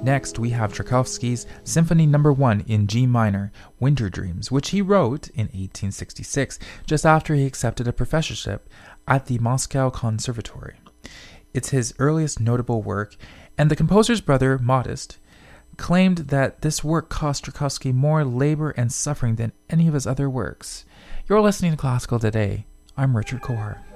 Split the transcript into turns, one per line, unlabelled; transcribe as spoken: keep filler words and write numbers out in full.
Next, we have Tchaikovsky's Symphony Number one in G minor, Winter Dreams, which he wrote in eighteen sixty-six, just after he accepted a professorship at the Moscow Conservatory. It's his earliest notable work, and the composer's brother, Modest, claimed that this work cost Tchaikovsky more labor and suffering than any of his other works. You're listening to Classical Today. I'm Richard Kohar.